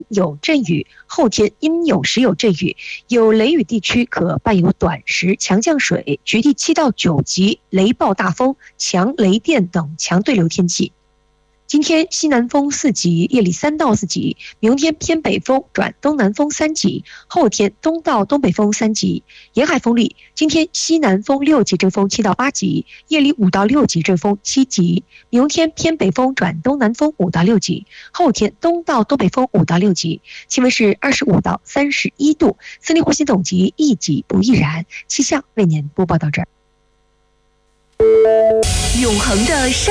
有阵雨，后天阴有时有阵雨，有雷雨地区可伴有短时强降水，局地7到9级，雷暴大风、强雷电等强对流天气。今天西南风4级，夜里3到4级，明天偏北风转东南风3级，后天东到东北风3级。沿海风力，今天西南风6级，阵风7到8级，夜里5到6级，阵风7级。明天偏北风转东南风5到6级，后天东到东北风5到6级。气温是25到31度，森林呼吸等级一级不易燃。气象为您播报到这儿。 永恒的